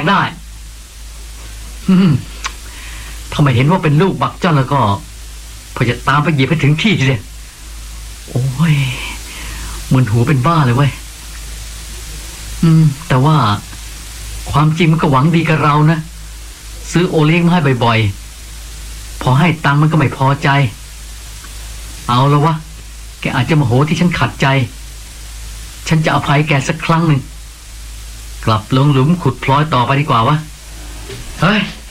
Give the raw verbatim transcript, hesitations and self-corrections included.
ได้ถ้าไม่เห็นว่าเป็นลูกบักจ้อนแล้วก็พอจะตามไปหยิบให้ถึงที่ทีเดียวโอ้ยมึนหูเป็นบ้าเลยเว้ยอืมแต่ว่าความจริงมันก็หวังดีกับเรานะซื้อโอเลี้ยงมาให้บ่อยๆพอให้ตังค์มันก็ไม่พอใจเอาแล้ววะแกอาจจะโมโหที่ฉันขัดใจฉันจะอภัยแกสักครั้งหนึ่งกลับลงหลุมขุดพลอยต่อไปดีกว่าวะเฮ้ย